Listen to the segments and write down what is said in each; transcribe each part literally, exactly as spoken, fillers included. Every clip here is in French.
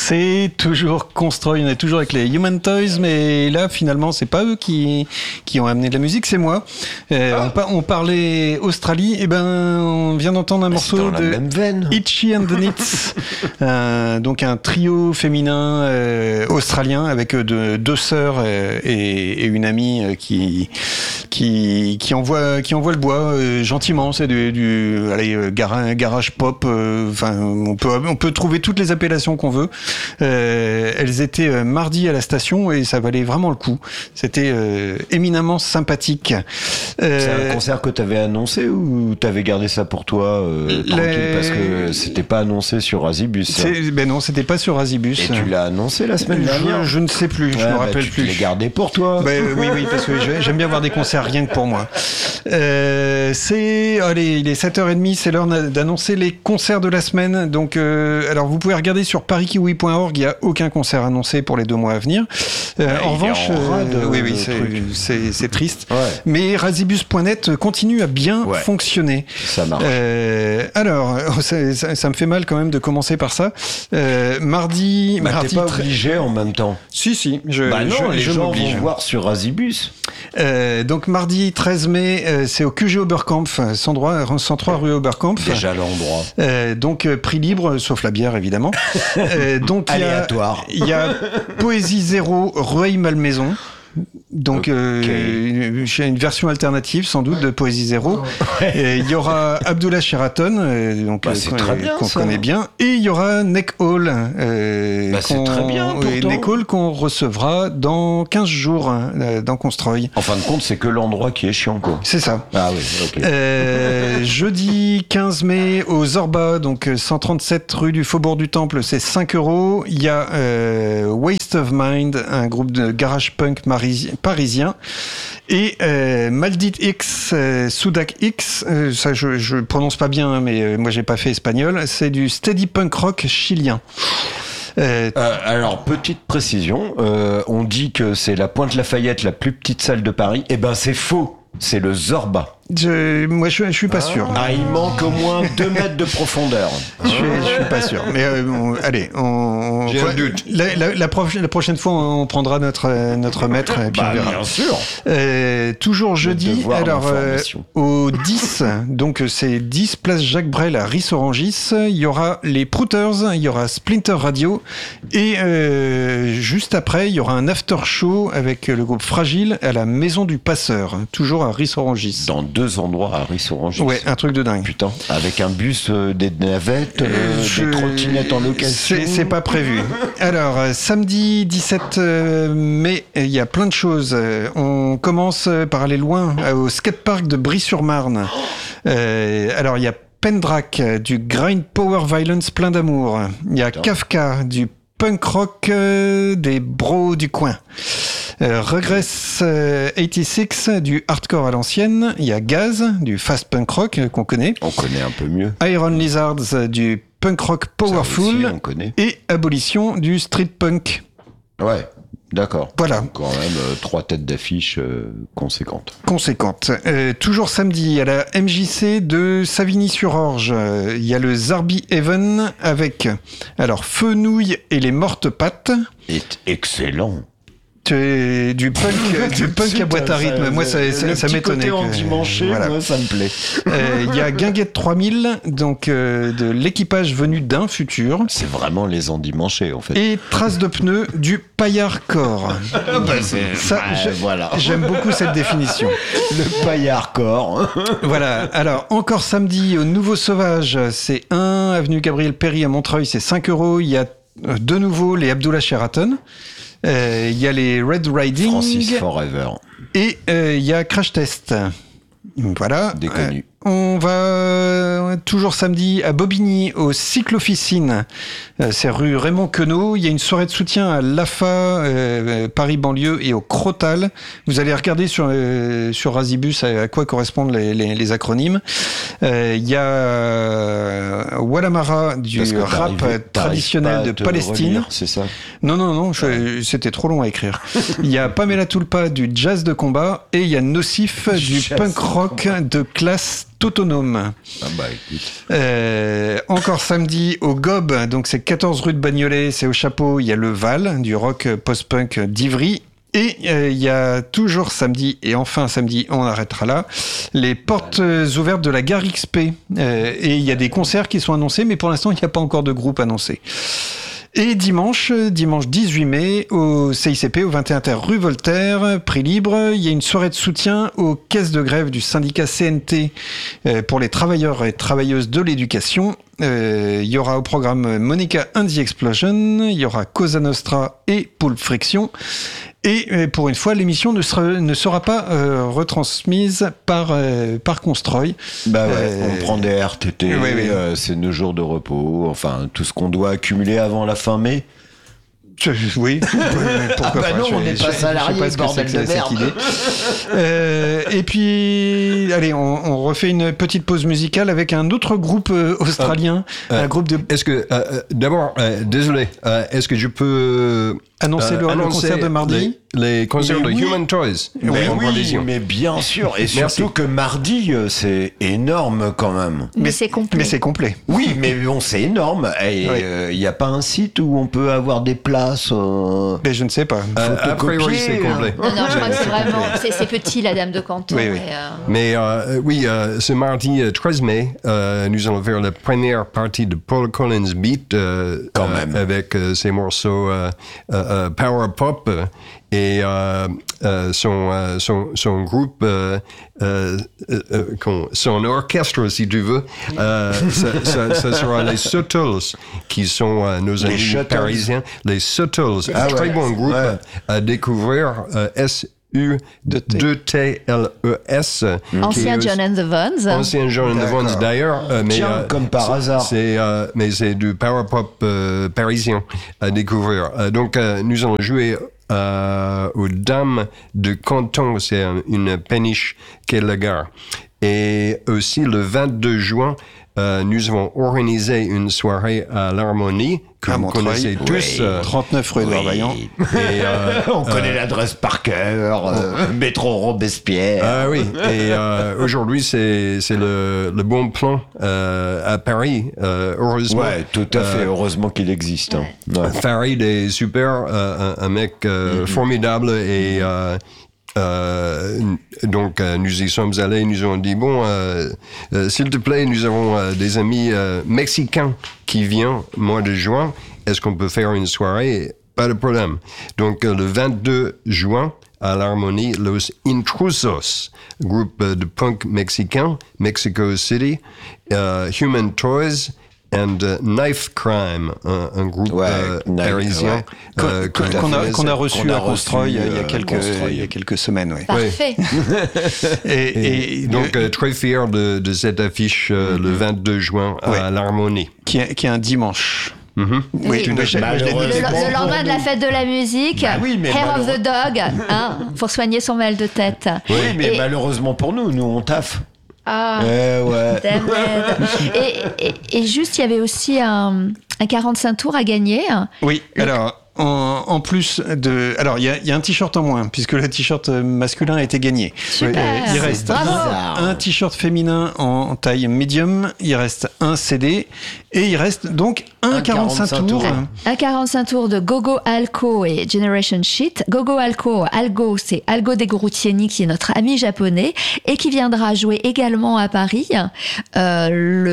C'est toujours construit, on est toujours avec les Human Toys, mais là finalement c'est pas eux qui qui ont amené de la musique, c'est moi. Euh, ah. on, par, on parlait Australie, et ben on vient d'entendre un bah, morceau de Itchy and the Knits, euh, donc un trio féminin euh, australien avec de, deux sœurs euh, et, et une amie euh, qui qui qui envoie qui envoie le bois euh, gentiment. C'est du, du allez euh, garage, garage pop. Enfin, euh, on peut on peut trouver toutes les appellations qu'on veut. Euh, elles étaient euh, mardi à la station et ça valait vraiment le coup. C'était euh, éminemment sympathique. Euh, c'est un concert que tu avais annoncé ou tu avais gardé ça pour toi euh, tranquille les... parce que c'était pas annoncé sur Razibus. C'est... Ben non, c'était pas sur Razibus. Et tu l'as annoncé la semaine dernière. Je, je ne sais plus, ouais, je me bah, rappelle tu plus. Tu l'as gardé pour toi. Ben, oui, oui, parce que j'aime bien voir des concerts rien que pour moi. Euh, c'est, allez, il est sept heures trente, c'est l'heure d'annoncer les concerts de la semaine. Donc, euh, alors vous pouvez regarder sur paris kiwi point org, il n'y a aucun concert annoncé pour les deux mois à venir. Euh, ouais, en revanche, en rade, euh, oui, oui, c'est, c'est, c'est triste. Ouais. Mais razibus point net continue à bien ouais. fonctionner. Ça marche. Euh, alors, ça, ça, ça me fait mal quand même de commencer par ça. Euh, mardi, bah, mardi. T'es pas obligé en même temps. Si, si. Je, bah non, je, les je gens m'oblige. vont voir sur Razibus. Euh, donc mardi treize mai, euh, c'est au Q G Oberkampf, cent trois rue Oberkampf. Déjà l'endroit. Euh, donc euh, prix libre, sauf la bière évidemment. Euh, donc aléatoire. Il y a Poésie Zéro, Rueil-Malmaison. Donc okay. euh, une version alternative sans doute de Poésie Zéro. Il y aura Abdullah Sheraton, euh, donc bah, c'est euh, très bien, qu'on ça. connaît bien, et il y aura Neck Hall, euh, bah, c'est très bien. Neck Hall qu'on recevra dans quinze jours euh, dans Constroy. En fin de compte, c'est que l'endroit qui est chiant, quoi. C'est ça. Ah oui. Okay. Euh, jeudi quinze mai au Zorba, donc cent trente-sept rue du Faubourg du Temple, c'est cinq euros. Il y a euh, Waste of Mind, un groupe de garage punk marisi- parisien, et euh, Maldit X, euh, Sudak X, euh, ça je, je prononce pas bien, hein, mais euh, moi j'ai pas fait espagnol, c'est du steady punk rock chilien. Euh, euh, alors, petite précision, euh, on dit que c'est la Pointe-Lafayette, la plus petite salle de Paris. Eh ben, c'est faux. C'est le Zorba. Je, moi, je, je suis pas ah, sûr. Ah, il manque au moins deux mètres de profondeur. Je, je suis pas sûr. Mais euh, on, allez, on. J'ai un doute. La, la, la, proche, la prochaine fois, on prendra notre notre maître et puis bah, on verra. Bien sûr. Euh, toujours jeudi. Alors euh, au dix, donc c'est dix place Jacques Brel à Ris-Orangis. Il y aura les Prouters, il y aura Splinter Radio et euh, juste après, il y aura un after show avec le groupe Fragile à la Maison du Passeur, toujours à Ris-Orangis. Dans deux endroits à Ris-Orangis. Ouais, un truc de dingue. Putain, avec un bus, euh, des navettes, euh, Je... des trottinettes en location. C'est, c'est pas prévu. Alors, euh, samedi dix-sept mai, il y a plein de choses. Euh, on commence par aller loin, euh, au skatepark de Brie-sur-Marne. Euh, alors, il y a Pendrac, du Grind Power Violence plein d'amour. Il y a Putain. Kafka, du punk rock euh, des bros du coin. Euh, Regress euh, quatre-vingt-six, du hardcore à l'ancienne. Il y a Gaz, du fast punk rock euh, qu'on connaît. On connaît un peu mieux. Iron Lizards, euh, du punk rock powerful. Aussi, on connaît. Et Abolition, du street punk. Ouais, d'accord. Voilà. Donc, quand même euh, trois têtes d'affiche euh, conséquentes. Conséquentes. Euh, toujours samedi, à la M J C de Savigny-sur-Orge, euh, il y a le Zarbi Even avec alors Fenouille et les Mortes Pattes. C'est excellent. Du punk, du punk à boîte à rythme. Ça, moi, ça, ça, ça m'étonnait. En dimanche, voilà. Moi, ça me plaît. Il euh, y a Guinguette trois mille, donc euh, de l'équipage venu d'un futur. C'est vraiment les endimanchés, en fait. Et Traces de pneus du paillardcore. Ah bah c'est, ça, bah, je, voilà. J'aime beaucoup cette définition. Le paillardcore. Voilà. Alors, encore samedi, au Nouveau Sauvage, c'est un avenue Gabriel Péry à Montreuil, c'est cinq euros. Il y a de nouveau les Abdullah Sheraton. Il euh, y a les Red Riding. Francis Forever. Et il euh, y a Crash Test. Voilà. Déconnu. Euh, on va toujours samedi à Bobigny, au Cyclofficine. Euh, c'est rue Raymond Queneau. Il y a une soirée de soutien à l'A F A, euh, Paris-Banlieue et au Crotal. Vous allez regarder sur, euh, sur Razibus à, à quoi correspondent les, les, les acronymes. Il euh, y a euh, Walamara, du rap traditionnel de Palestine. Relire, c'est ça? Non, non, non, je, ouais. C'était trop long à écrire. Il y a Pamela Tulpa, du jazz de combat. Et il y a Nocif, du punk rock de classe autonome. Ah bah écoute. Euh, encore samedi au Gob, donc c'est quatorze rue de Bagnolet, c'est au Chapeau, il y a le Val, du rock post-punk d'Ivry. Et euh, il y a toujours samedi, et enfin samedi, on arrêtera là, les portes ouvertes de la Gare X P. Euh, et il y a des concerts qui sont annoncés, mais pour l'instant, il n'y a pas encore de groupe annoncé. Et dimanche, dimanche dix-huit mai, au C I C P, au vingt et un terre rue Voltaire, prix libre, il y a une soirée de soutien aux caisses de grève du syndicat C N T euh, pour les travailleurs et travailleuses de l'éducation. Euh, il y aura au programme Monica and the Explosion, il y aura Cosa Nostra et Pulp Friction. Et euh, pour une fois, l'émission ne sera, ne sera pas euh, retransmise par, euh, par Constroy. Bah ouais, Euh, on prend des R T T, oui, oui. euh, c'est nos jours de repos, enfin tout ce qu'on doit accumuler avant la fin mai. Je- Oui, pourquoi Ah bah pas. non, Je- on n'est je- pas je sais salariés, pas ce que bordel c'est que de cette merde. idée. Euh, et puis, allez, on, on refait une petite pause musicale avec un autre groupe euh, australien, Euh, un groupe de Est-ce que, euh, euh, d'abord, euh, désolé, euh, est-ce que je peux annoncer euh, le, le annoncer concert de mardi. les, les concerts Mais de oui. Human Toys Mais en oui, Condition. mais bien sûr, et surtout Merci. que mardi, euh, c'est énorme quand même. Mais c'est complet. Mais c'est complet. Oui, mais bon, c'est énorme. Et il Oui. n'y a pas un site où on peut avoir des places euh, Mais je ne sais pas. Euh, a priori, photocopiées, c'est complet. Non, non, je crois que c'est vraiment... C'est, c'est petit, la Dame de Canton. Oui, oui. et, euh, Mais euh, oui, euh, ce mardi euh, treize mai, euh, nous allons faire la première partie de Paul Collins Beat euh, Quand euh, même. avec euh, ses morceaux euh, euh, euh, power pop euh, et euh, euh, son, euh, son son groupe, euh, euh, euh, euh, con- son orchestre si tu veux. Euh, ça, ça, ça sera les Suttles qui sont euh, nos Les amis Shuttles. parisiens. Les Suttles, Ah un très ouais. bon groupe Ouais. à découvrir. euh, S U deux T L E S. Ancien qui est John and the Vones. Ancien John and the D'accord. Vones d'ailleurs, euh, mais Tiens, euh, comme par c'est- hasard. C'est euh, mais c'est du power pop euh, parisien à découvrir. Euh, donc euh, nous allons jouer euh, aux Dames de Canton, c'est un- une péniche qu'est la gare. Et aussi le vingt-deux juin, euh, nous avons organisé une soirée à l'Harmonie que À vous Montreuil. connaissez tous. euh, trente-neuf rue Édouard Vaillant. et, euh, on connaît l'adresse par cœur, euh, métro Robespierre. Ah oui, et euh, aujourd'hui c'est c'est le, le bon plan euh, à Paris, euh, heureusement. Ouais, tout à fait. Euh, Heureusement qu'il existe. hein. Ouais. Farid est super, euh, un, un mec euh, formidable et euh, euh, donc euh, nous y sommes allés, nous avons dit bon, euh, euh, s'il te plaît, nous avons euh, des amis euh, mexicains qui viennent mois de juin. Est-ce qu'on peut faire une soirée? Pas de problème. Donc euh, le vingt-deux juin à l'Harmonie, Los Intrusos, groupe euh, de punk mexicain, Mexico City, euh, Human Toys. And uh, Knife Crime, un, un groupe Ouais, euh, Knife, parisien ouais. euh, Qu'on que- qu'on a, qu'on a reçu qu'on a à Constroy reçu, il y a euh, quelques, Constroy. il y a quelques semaines. Ouais. Parfait. Et, Et, et donc le- euh, très fier de, de cette affiche euh, le vingt-deux juin à Ouais. l'Harmonie. qui, est, qui est un dimanche. Mhm. Oui. tout à fait. Bah, Je l'ai Le, dit. malheureusement, le lendemain de la fête de la musique, Bah oui, mais Hair of the malheureux- Dog, hein, pour soigner son mal de tête. Oui, mais Et- malheureusement pour nous, nous on taffe. Ah, Eh ouais. damn it. et, et, et juste, il y avait aussi un, un quarante-cinq tours à gagner. Oui, alors, en, en plus de... Alors, il y a, il y a un t-shirt en moins, puisque le t-shirt masculin a été gagné. Super. Euh, il reste Bravo. un, un t-shirt féminin en taille médium, il reste un C D, et il reste donc un, Un quarante-cinq quarante-cinq tours. tours. Un quarante-cinq tours de Gogo Alco et Generation Shit. Gogo Alco, Algo, c'est Algo Degroutieni, qui est notre ami japonais et qui viendra jouer également à Paris euh,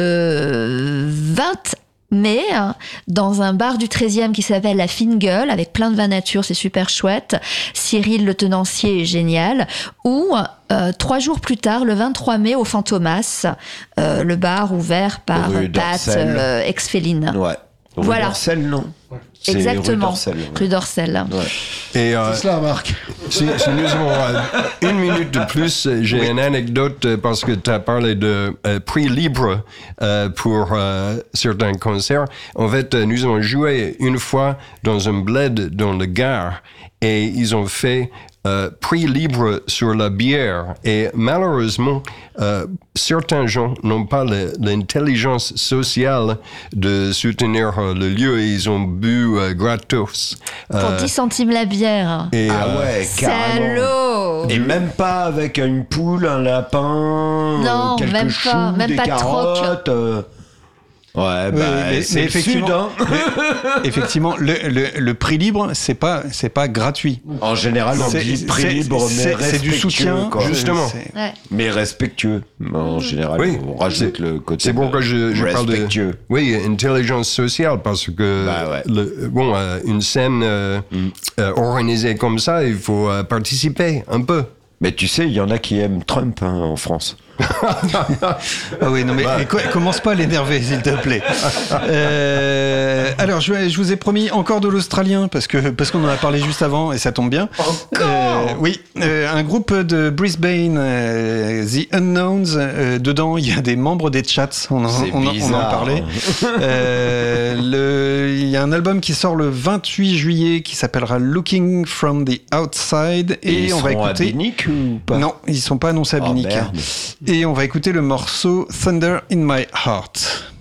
le vingt mai dans un bar du treizième qui s'appelle La Fine Gueule avec plein de vins nature, c'est super chouette. Cyril le tenancier est génial. Ou euh, trois jours plus tard, le vingt-trois mai au Fantomas, euh, le bar ouvert par Rue Pat d'Orsel. euh, Ex-Féline. Ouais. Rue Voilà. d'Orsel, non? C'est Exactement. Rue d'Orsel, ouais. Rue d'Orsel. Ouais. Et euh, cela, Marc. si, si nous avons euh, une minute de plus, j'ai une anecdote euh, parce que tu as parlé de euh, prix libre euh, pour euh, certains concerts. En fait, euh, nous avons joué une fois dans un bled dans le Gard et ils ont fait euh, prix libre sur la bière. Et malheureusement, euh, certains gens n'ont pas le- l'intelligence sociale de soutenir euh, le lieu et ils ont bu euh, gratos. Pour Euh, dix centimes la bière. et, Ah euh, ouais, carrément. Salaud. Et même pas avec une poule, un lapin, non, quelques même choux, pas, même des pas de carottes. troc. Euh... Ouais, bah, Oui, mais, c'est mais le effectivement, sud, hein. mais, effectivement, le, le, le prix libre, c'est pas, c'est pas gratuit. En général, on C'est- dit prix c'est- libre, mais c'est- respectueux. c'est du soutien, quoi. Justement. C'est- Ouais. Mais respectueux. En général, Oui, on rajoute le côté C'est pourquoi je, je parle de respectueux. oui, intelligence sociale, parce que Bah ouais. le, bon, euh, une scène euh, Mm. euh, organisée comme ça, il faut euh, participer un peu. Mais tu sais, il y en a qui aiment Trump hein, en France. Ah oui, non mais Bah. co- commence pas à l'énerver, s'il te plaît. Euh, alors, je, je vous ai promis encore de l'australien parce que parce qu'on en a parlé juste avant et ça tombe bien. Euh, oui, euh, un groupe de Brisbane, euh, The Unknowns. Euh, dedans, il y a des membres des Chats. On en, C'est on en- on en bizarre. parlait. Euh, le- il y a un album qui sort le vingt-huit juillet qui s'appellera Looking from the Outside et, ils on va seront écouter. à Binic ou pas? Non, ils sont pas annoncés à Oh, Binic. merde. Et on va écouter le morceau Thunder in My Heart.